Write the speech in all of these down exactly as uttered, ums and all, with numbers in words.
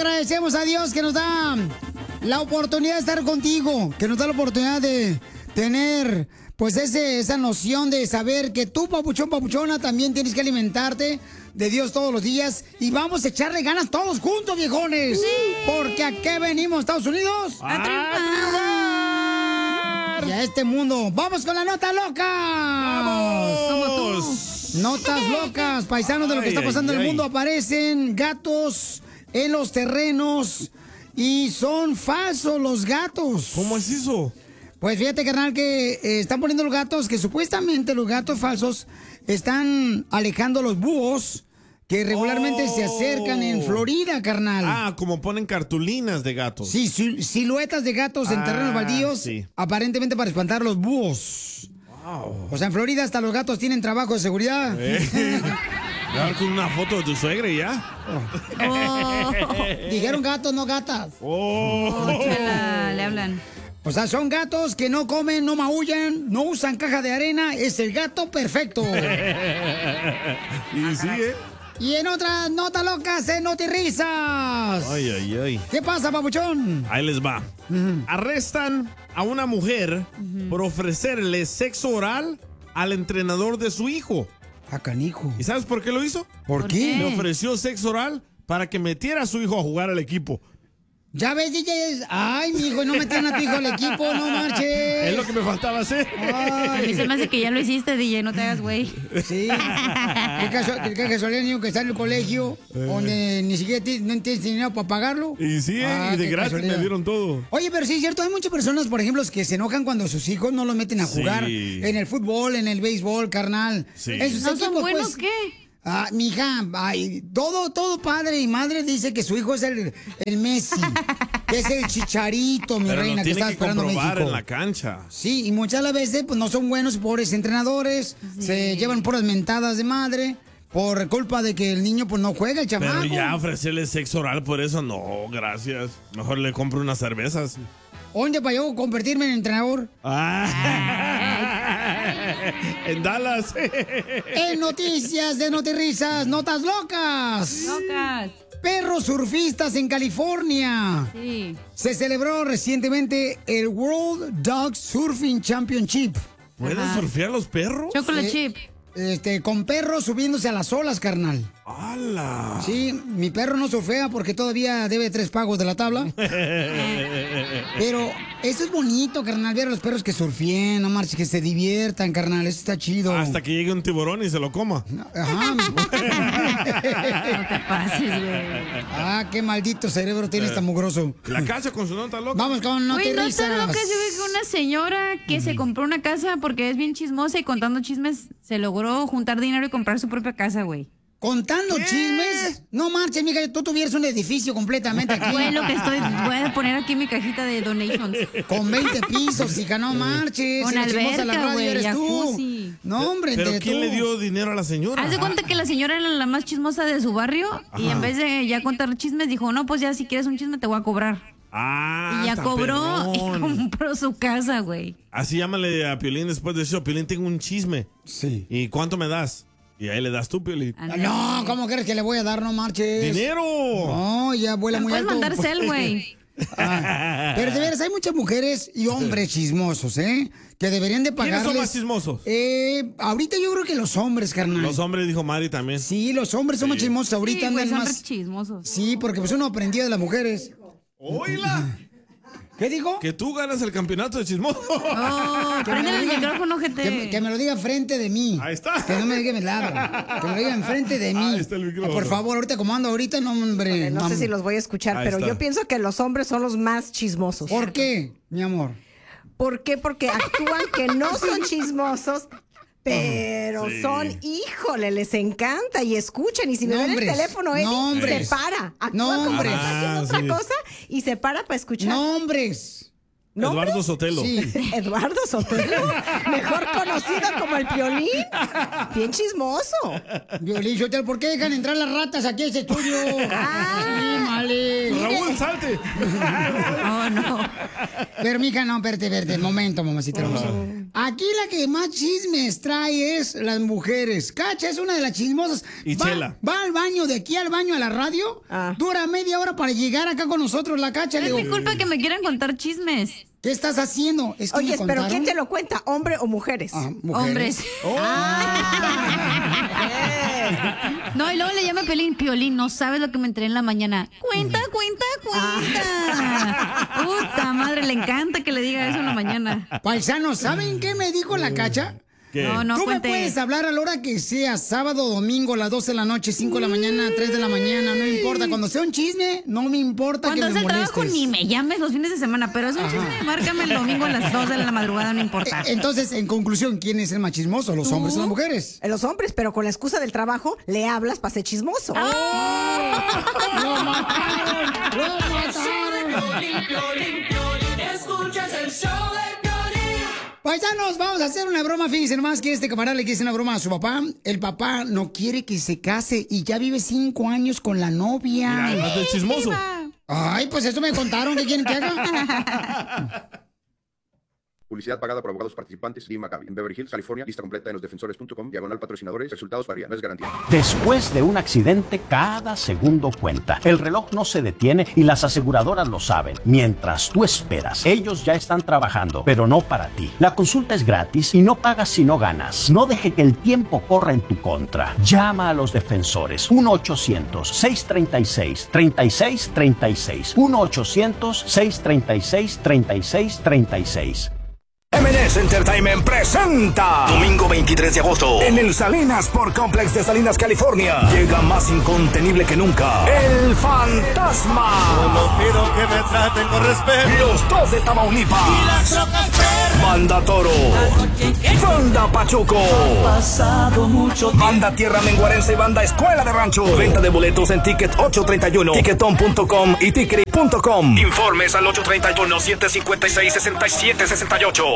agradecemos a Dios que nos da la oportunidad de estar contigo, que nos da la oportunidad de tener, pues, ese, esa noción de saber que tú, papuchón, papuchona, también tienes que alimentarte de Dios todos los días. Y vamos a echarle ganas todos juntos, viejones. Sí. Porque ¿a qué venimos, Estados Unidos? ¡A triunfar! Y a este mundo. ¡Vamos con la nota loca! ¡Vamos! Notas locas, paisanos, de lo que Ay, está pasando ay, en el ay. mundo. Aparecen gatos en los terrenos y son falsos los gatos. ¿Cómo es eso? Pues fíjate, carnal, que eh, están poniendo los gatos, que supuestamente los gatos falsos están alejando los búhos que regularmente Oh. se acercan en Florida, carnal. Ah, como ponen cartulinas de gatos. Sí, sil- siluetas de gatos en Ah, terrenos baldíos, sí. aparentemente para espantar los búhos. Wow. O sea, en Florida hasta los gatos tienen trabajo de seguridad. Eh. Dar con una foto de tu suegra y ya. Oh, Dijeron gatos, no gatas. Oh. chela, le hablan. O sea, son gatos que no comen, no maullan, no usan caja de arena. Es el gato perfecto. Y sí, ¿eh? Y en otras notas locas, en Notirrisas. Ay, ay, ay. ¿Qué pasa, papuchón? Ahí les va. Arrestan a una mujer por ofrecerle sexo oral al entrenador de su hijo. A canijo. ¿Y sabes por qué lo hizo? ¿Por, ¿Por qué? qué? Le ofreció sexo oral para que metiera a su hijo a jugar al equipo. Ya ves, D J. Ay, mi hijo, no metan a tu hijo al equipo, no marches. Es lo que me faltaba hacer. A mí se me hace que ya lo hiciste, D J, no te hagas güey. Sí. ¿Qué caso, qué casualidad, niño, que está en el colegio donde ni siquiera ti- no tienes dinero para pagarlo? Y sí, ¿eh? Ah, y de qué gratis casualidad. me dieron todo. Oye, pero sí es cierto, hay muchas personas, por ejemplo, que se enojan cuando sus hijos no los meten a jugar Sí. en el fútbol, en el béisbol, carnal. Sí. Esos ¿No son equipos, buenos pues, qué? Ah, mija, ay, todo, todo padre y madre dice que su hijo es el, el Messi, que es el Chicharito, mi Pero reina, lo que tiene está que esperando comprobar México. en la cancha. Sí, y muchas de las veces pues no son buenos, pobres entrenadores, se llevan puras mentadas de madre por culpa de que el niño pues no juega, el chamaco. Pero ya ofrecerle sexo oral por eso, no, gracias. Mejor le compro unas cervezas. ¿Dónde para yo convertirme en entrenador? Ah. En Dallas. En noticias de Notirrisas, notas locas. Locas. Perros surfistas en California. Sí. Se celebró recientemente el World Dog Surfing Championship. ¿Pueden Ajá. surfear los perros? Chocolate Eh, chip. Este, con perros subiéndose a las olas, carnal. ¡Hala! Sí, mi perro no surfea porque todavía debe tres pagos de la tabla. Pero eso es bonito, carnal, ver a los perros que surfeen, no marches, que se diviertan, carnal, eso está chido. Hasta que llegue un tiburón y se lo coma. Ajá. No te pases, güey. Ah, qué maldito cerebro tiene esta mugroso. La cacha con su nota loca. Vamos con Güey, no Notirrisas. te locas. Yo vi que una señora que se compró una casa porque es bien chismosa y contando chismes se logró juntar dinero y comprar su propia casa, güey. ¿Contando chismes? No marches, mija, tú tuvieras un edificio completamente aquí. Güey, lo que estoy. Voy a poner aquí mi cajita de donations. Con veinte pisos, hija, no marches. Con Si la chismosa de la alberca, radio güey, eres tú. jacuzzi. No, hombre, ¿Pero entre quién tú. le dio dinero a la señora? Haz de cuenta que la señora era la más chismosa de su barrio y en vez de ya contar chismes dijo, no, pues ya si quieres un chisme te voy a cobrar. Ah, y ya está cobró y perrón. compró su casa, güey. Así llámale a Piolín después de eso. Piolín, tengo un chisme. Sí. ¿Y cuánto me das? Y ahí le das tú, Piolín. Ah, no, ¿cómo crees que le voy a dar? No marches. ¡Dinero! No, ya vuela Me muy puedes alto. mandar cel, güey. Ah, pero de veras, hay muchas mujeres y hombres chismosos, ¿eh? Que deberían de ¿Quiénes pagarles. son más chismosos? Eh, ahorita yo creo que los hombres, carnal. Los hombres, dijo Mari también. Sí, los hombres son más chismosos. Ahorita Sí, güey, andan son más. re chismosos. Sí, porque pues uno aprendió de las mujeres. ¡Oíla! ¿Qué dijo? Que tú ganas el campeonato de chismoso. Oh, prende el micrófono, gente. Que, me- que me lo diga frente de mí. Ahí está. Que no me diga en el lado. Que me lo diga enfrente de mí. Ahí está el micrófono. Por favor, ahorita como ando ahorita, no, hombre. No sé mam- si los voy a escuchar, Ahí pero está. yo pienso que los hombres son los más chismosos. ¿Por qué, mi amor? ¿Por qué? Porque actúan que no son chismosos, pero Sí. son, híjole, les encanta y escuchan. Y si me ven el Nombres, teléfono, Eddie, nombres. se para. Actúa Nombres. como que está haciendo Ah, otra sí. cosa y se para para escuchar. Nombres. ¿Nombres? Eduardo Sotelo. Sí. Eduardo Sotelo, mejor conocido como el Piolín. Bien chismoso. Violín, Sotelo, ¿por qué dejan entrar las ratas aquí a ese estudio? Ah. Sí, vale. Raúl, salte. Oh, no. Pero, mija, no, espérate, espérate. Momento, mamacita hermosa. Aquí la que más chismes trae es las mujeres. Cacha es una de las chismosas. Y va, Chela. Va al baño, de aquí al baño a la radio. Ah. Dura media hora para llegar acá con nosotros, la Cacha. Es Le mi digo, culpa que me quieran contar chismes. ¿qué estás haciendo? Es que Oye, me pero contaron. ¿quién te lo cuenta? ¿Hombre o mujeres? Ah, mujeres. Hombres. No, y luego le llama Piolín, Piolín, no sabes lo que me enteré en la mañana. Cuenta, cuenta, cuenta. Puta madre, le encanta que le diga eso en la mañana. Paisanos, ¿saben qué me dijo la Cacha? ¿Qué? No, no Tú cuente. me puedes hablar a la hora que sea, sábado, domingo, a las doce de la noche, cinco de la mañana, tres de la mañana, no importa. Cuando sea un chisme, no me importa Cuando que es me el molestes. trabajo ni me llames los fines de semana, pero es un chisme, márcame el domingo a las dos de la madrugada, no importa. Eh, Entonces, en conclusión, ¿quién es el más chismoso, los hombres o las mujeres? En los hombres, pero con la excusa del trabajo, le hablas para ser chismoso. ¡Lo mataron! ¡Lo mataron! Escuchas el show de Piolín. Paisanos, vamos a hacer una broma. Fíjense nomás que este camarada le quiere hacer una broma a su papá. El papá no quiere que se case y ya vive cinco años con la novia. Mira, más del chismoso. Ay, pues eso me contaron. ¿Qué quieren que haga? Publicidad pagada por abogados participantes de Maccabi. En Beverly Hills, California. Lista completa en los defensores punto com. Diagonal patrocinadores. Resultados varían. No es garantía. Después de un accidente, cada segundo cuenta. El reloj no se detiene y las aseguradoras lo saben. Mientras tú esperas, ellos ya están trabajando, pero no para ti. La consulta es gratis y no pagas si no ganas. No deje que el tiempo corra en tu contra. Llama a los defensores. uno ochocientos, seiscientos treinta y seis, treinta y seis treinta y seis. uno ochocientos, seiscientos treinta y seis, treinta y seis treinta y seis. M and S Entertainment presenta Domingo veintitrés de agosto en el Salinas Sport Complex de Salinas, California. Llega más incontenible que nunca El Fantasma. Solo pido que me traten con respeto. Los dos de Tamaulipas. Y las trocas perras. Banda Toro. Banda Pachuco. Pasado mucho tiempo. Banda Tierra Menguarense y Banda Escuela de Rancho. Venta de boletos en Ticket ocho treinta y uno, Ticketon punto com y Tickery punto com. Informes al ocho treinta y uno, siete cincuenta y seis, sesenta y siete sesenta y ocho.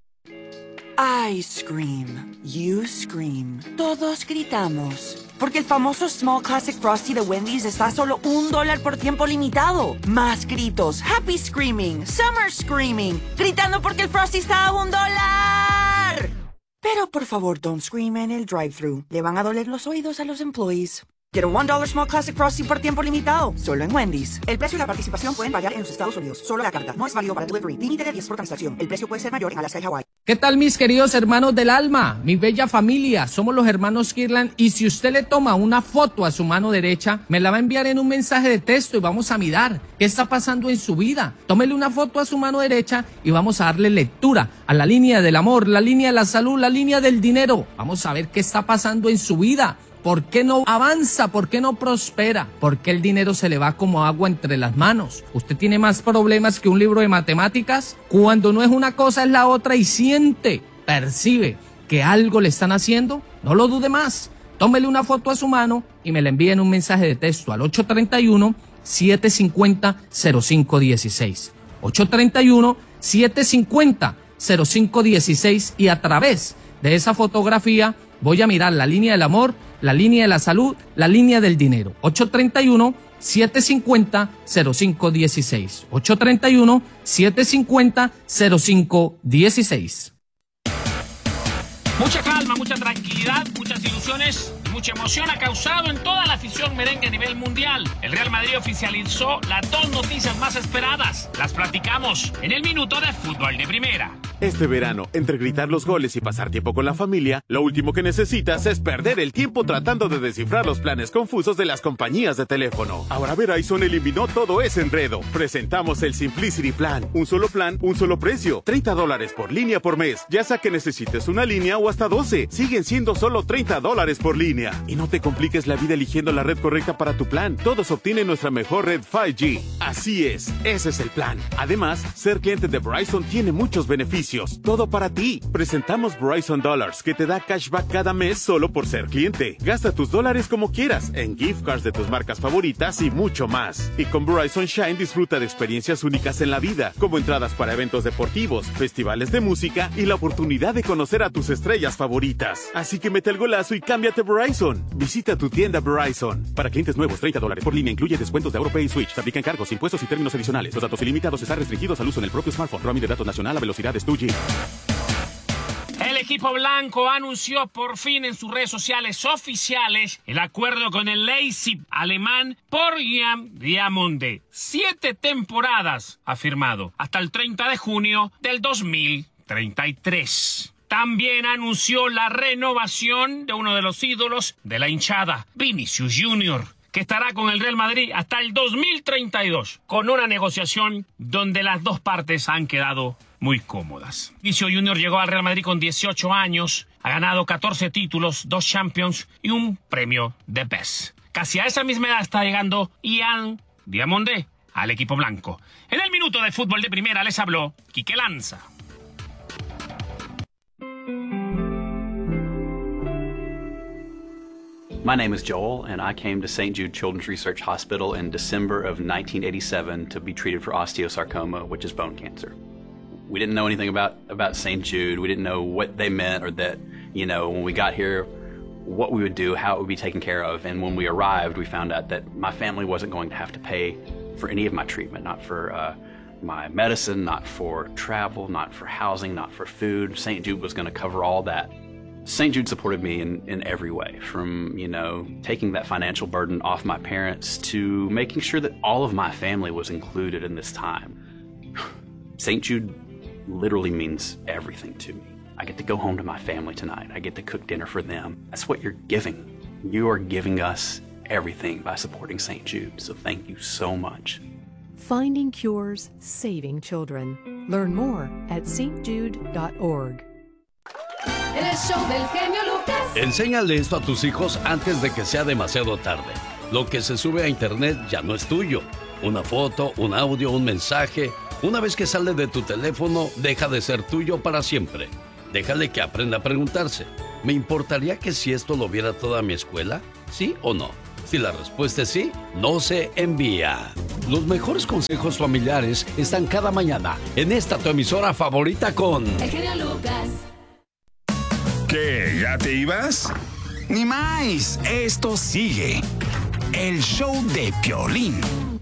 I scream, you scream, todos gritamos. Porque el famoso Small Classic Frosty de Wendy's está a solo un dólar por tiempo limitado. Más gritos, happy screaming, summer screaming, gritando porque el Frosty está a un dólar. Pero por favor, don't scream en el drive-thru. Le van a doler los oídos a los employees. Quiero un dólar Small Classic Frosty por tiempo limitado, solo en Wendy's. El precio y la participación pueden variar en los Estados Unidos. Solo la carta, no es válido para delivery. Límite de diez por transacción. El precio puede ser mayor en Alaska y Hawái. ¿Qué tal, mis queridos hermanos del alma? Mi bella familia, somos los hermanos Kirlan y si usted le toma una foto a su mano derecha, me la va a enviar en un mensaje de texto y vamos a mirar qué está pasando en su vida. Tómele una foto a su mano derecha y vamos a darle lectura a la línea del amor, la línea de la salud, la línea del dinero. Vamos a ver qué está pasando en su vida. ¿Por qué no avanza? ¿Por qué no prospera? ¿Por qué el dinero se le va como agua entre las manos? ¿Usted tiene más problemas que un libro de matemáticas? Cuando no es una cosa es la otra y siente, percibe que algo le están haciendo, no lo dude más. Tómele una foto a su mano y me la envíe en un mensaje de texto al ocho treinta y uno, siete cincuenta, cero cinco dieciséis. ocho treinta y uno, siete cincuenta, cero cinco dieciséis y a través de esa fotografía voy a mirar la línea del amor, la línea de la salud, la línea del dinero. ocho treinta y uno, siete cincuenta, cero cinco dieciséis. ocho treinta y uno, siete cincuenta, cero cinco dieciséis. Mucha calma, mucha tranquilidad, muchas ilusiones y mucha emoción ha causado en toda la afición merengue a nivel mundial. El Real Madrid oficializó las dos noticias más esperadas. Las platicamos en el Minuto de Fútbol de Primera. Este verano, entre gritar los goles y pasar tiempo con la familia, lo último que necesitas es perder el tiempo tratando de descifrar los planes confusos de las compañías de teléfono. Ahora Verizon eliminó todo ese enredo. Presentamos el Simplicity Plan. Un solo plan, un solo precio. treinta dólares por línea por mes. Ya sea que necesites una línea o hasta doce. Siguen siendo solo treinta dólares por línea. Y no te compliques la vida eligiendo la red correcta para tu plan. Todos obtienen nuestra mejor red cinco G. Así es, ese es el plan. Además, ser cliente de Verizon tiene muchos beneficios. Todo para ti. Presentamos Verizon Dollars, que te da cashback cada mes solo por ser cliente. Gasta tus dólares como quieras, en gift cards de tus marcas favoritas y mucho más. Y con Verizon Shine disfruta de experiencias únicas en la vida, como entradas para eventos deportivos, festivales de música y la oportunidad de conocer a tus estrellas favoritas. Así que mete el golazo y cámbiate Verizon. Visita tu tienda Verizon. Para clientes nuevos, treinta dólares por línea incluye descuentos de AuroPay y Switch. Se aplican cargos, impuestos y términos adicionales. Los datos ilimitados están restringidos al uso en el propio smartphone. Roaming de datos nacional a velocidades dos G. equipo blanco anunció por fin en sus redes sociales oficiales el acuerdo con el Leipzig alemán por Yann Diamonde. Siete temporadas ha firmado hasta el treinta de junio del dos mil treinta y tres. También anunció la renovación de uno de los ídolos de la hinchada, Vinicius Junior, que estará con el Real Madrid hasta el dos mil treinta y dos, con una negociación donde las dos partes han quedado muy cómodas. Vinicius Junior llegó al Real Madrid con dieciocho años, ha ganado catorce títulos, dos Champions y un premio de Best. Casi a esa misma edad está llegando Yann Diamonde al equipo blanco. En el minuto de fútbol de primera les habló Quique Lanza. My name is Joel, and I came to Saint Jude Children's Research Hospital in December of nineteen eighty-seven to be treated for osteosarcoma, which is bone cancer. We didn't know anything about, about Saint Jude. We didn't know what they meant or that, you know, when we got here, what we would do, how it would be taken care of. And when we arrived, we found out that my family wasn't going to have to pay for any of my treatment, not for uh, my medicine, not for travel, not for housing, not for food. Saint Jude was going to cover all that. Saint Jude supported me in, in every way, from, you know, taking that financial burden off my parents to making sure that all of my family was included in this time. Saint Jude literally means everything to me. I get to go home to my family tonight. I get to cook dinner for them. That's what you're giving. You are giving us everything by supporting Saint Jude, so thank you so much. Finding cures, saving children. Learn more at s t jude dot org. El show del genio Lucas. Enséñale esto a tus hijos antes de que sea demasiado tarde. Lo que se sube a internet ya no es tuyo. Una foto, un audio, un mensaje. Una vez que sale de tu teléfono, deja de ser tuyo para siempre. Déjale que aprenda a preguntarse. ¿Me importaría que si esto lo viera toda mi escuela? ¿Sí o no? Si la respuesta es sí, no se envía. Los mejores consejos familiares están cada mañana en esta tu emisora favorita con... El genio Lucas. ¿Qué? ¿Ya te ibas? Ni más, esto sigue. El show de Piolín.